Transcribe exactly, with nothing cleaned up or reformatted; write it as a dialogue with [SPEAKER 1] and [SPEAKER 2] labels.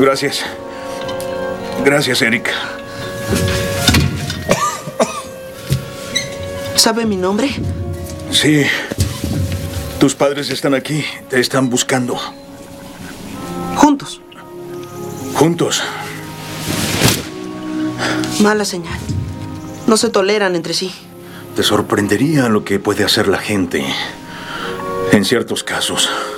[SPEAKER 1] Gracias. Gracias, Eric.
[SPEAKER 2] ¿Sabe mi nombre?
[SPEAKER 1] Sí. Tus padres están aquí. Te están buscando.
[SPEAKER 2] ¿Juntos?
[SPEAKER 1] Juntos.
[SPEAKER 2] Mala señal. No se toleran entre sí.
[SPEAKER 1] Te sorprendería lo que puede hacer la gente en ciertos casos.